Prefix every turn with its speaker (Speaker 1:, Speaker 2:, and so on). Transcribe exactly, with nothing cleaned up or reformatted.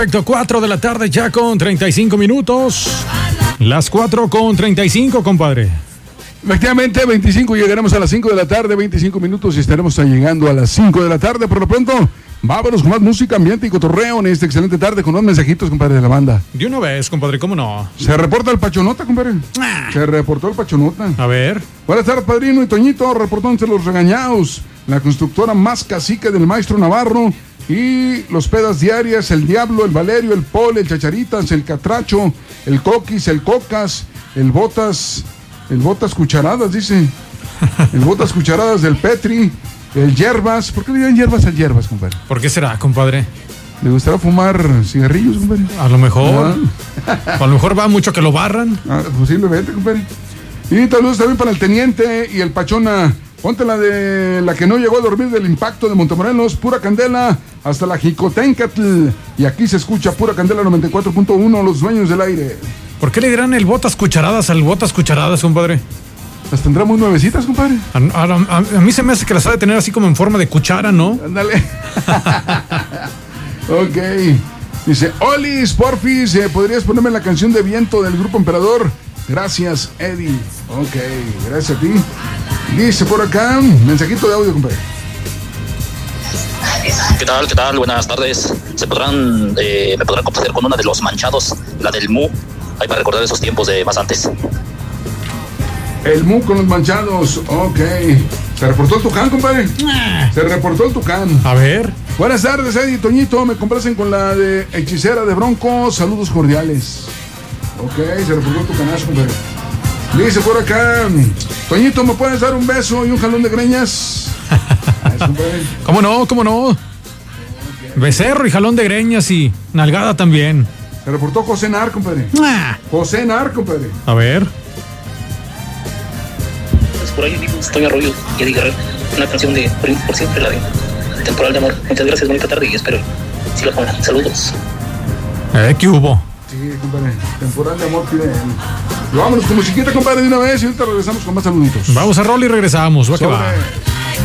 Speaker 1: Perfecto, cuatro de la tarde ya con treinta y cinco minutos. Las cuatro con treinta y cinco, compadre.
Speaker 2: Efectivamente, veinticinco, llegaremos a las cinco de la tarde, veinticinco minutos y estaremos llegando a las cinco de la tarde. Por lo pronto, vámonos con más música, ambiente y cotorreo en esta excelente tarde con unos mensajitos, compadre, de la banda.
Speaker 1: De una vez, compadre, ¿cómo no?
Speaker 2: Se reporta el Pachonota, compadre.
Speaker 1: Ah.
Speaker 2: Se reportó el Pachonota.
Speaker 1: A ver.
Speaker 2: Buenas tardes, padrino y Toñito, reportándose los regañados. La constructora más cacique del maestro Navarro y los pedas diarias, el Diablo, el Valerio, el Pol, el Chacharitas, el Catracho, el Coquis, el Cocas, el Botas, el Botas Cucharadas, dice. El Botas Cucharadas del Petri, el Yerbas. ¿Por qué le llaman Yerbas al Yerbas, compadre?
Speaker 1: ¿Por qué será, compadre?
Speaker 2: ¿Le gustará fumar cigarrillos, compadre?
Speaker 1: A lo mejor.
Speaker 2: Ah.
Speaker 1: A lo mejor va mucho que lo barran.
Speaker 2: Ah, posiblemente, compadre. Y saludos también para el Teniente y el Pachona. Ponte la de la que no llegó a dormir del impacto de Montemorelos, pura candela, hasta la Jicotencatl. Y aquí se escucha pura candela noventa y cuatro punto uno, los dueños del aire.
Speaker 1: ¿Por qué le dirán el Botas Cucharadas al Botas Cucharadas, compadre?
Speaker 2: Las tendrá muy nuevecitas, compadre.
Speaker 1: A, a, a, a mí se me hace que las ha de tener así como en forma de cuchara, ¿no?
Speaker 2: Ándale. Ok. Dice, Olis, porfis, eh, ¿podrías ponerme la canción de Viento del Grupo Emperador? Gracias, Eddie. Ok, gracias a ti. Dice por acá, mensajito de audio, compadre.
Speaker 3: ¿Qué tal? ¿Qué tal? Buenas tardes. ¿Se podrán, eh, me podrán complacer con una de los manchados, la del Mu? Ahí para recordar esos tiempos de más antes.
Speaker 2: El Mu con los manchados, ok. Se reportó el Tucán, compadre. Se reportó el Tucán.
Speaker 1: A ver.
Speaker 2: Buenas tardes, Eddie y Toñito. Me complacen con la de Hechicera de Bronco. Saludos cordiales. Ok, se reportó el Tucanazo, compadre. Dice por acá, Toñito, ¿me puedes dar un beso y un jalón de greñas?
Speaker 1: ¿Cómo no? ¿Cómo no? Okay. Becerro y jalón de greñas y nalgada también.
Speaker 2: Se reportó José Nar, compadre. Ah. José Nar, compadre.
Speaker 1: A ver.
Speaker 3: Por ahí vimos Toño Arroyo y Eddie Guerrero, una canción de Por Siempre, la de Temporal de Amor. Muchas gracias, bonita tarde y espero si la pongan. Saludos.
Speaker 1: Eh, ¿qué hubo?
Speaker 2: Sí, compadre, Temporal de Amor pide él. Vámonos con musiquita, compadre, de una vez y ahorita regresamos con más saluditos.
Speaker 1: Vamos a rol y regresamos. Va que va.